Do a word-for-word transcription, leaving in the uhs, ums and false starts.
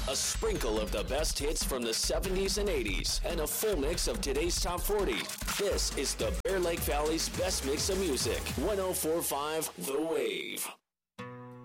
A sprinkle of the best hits from the seventies and eighties, and a full mix of today's top forty. This is the Bear Lake Valley's best mix of music. one oh four point five The Wave.